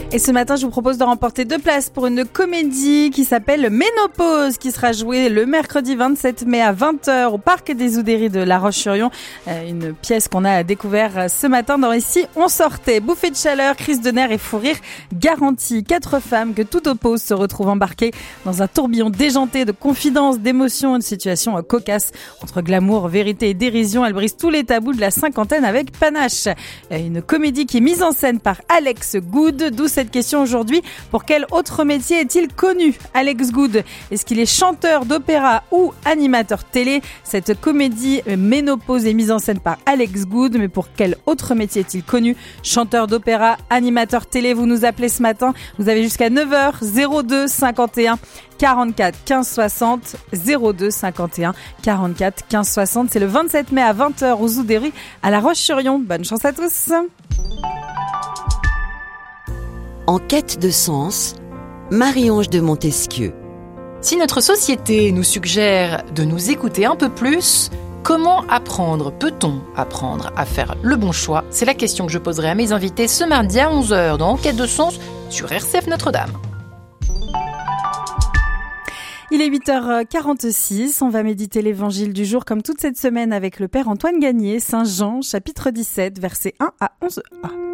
Et ce matin, je vous propose de remporter 2 places pour une comédie qui s'appelle Ménopause, qui sera jouée le mercredi 27 mai à 20h au Parc des Oudéries de La Roche-sur-Yon. Une pièce qu'on a découvert ce matin dans Ici on sortait. Bouffée de chaleur, crise de nerfs et fou rire garantie. 4 femmes que tout oppose se retrouvent embarquées dans un tourbillon déjanté de confidences, d'émotions, une situation cocasse. Entre glamour, vérité et dérision, elle brise tous les tabous de la cinquantaine avec panache. Une comédie qui est mise en scène par Alex Good, d'où cette question aujourd'hui. Pour quel autre métier est-il connu, Alex Good? Est-ce qu'il est chanteur d'opéra ou animateur télé? Cette comédie Ménopause est mise en scène par Alex Good, mais pour quel autre métier est-il connu? Chanteur d'opéra, animateur télé, vous nous appelez ce matin. Vous avez jusqu'à 9h, 02 51 44 15 60, 02 51 44 15 60. C'est le 27 mai à 20h aux Oudéries à La Roche-sur-Yon. Bonne chance à tous. En quête de sens, Marie-Ange de Montesquieu. Si notre société nous suggère de nous écouter un peu plus, comment apprendre? Peut-on apprendre à faire le bon choix? C'est la question que je poserai à mes invités ce mardi à 11h dans En quête de sens sur RCF Notre-Dame. Il est 8h46, on va méditer l'évangile du jour comme toute cette semaine avec le Père Antoine Gagné, Saint Jean, chapitre 17, versets 1 à 11a.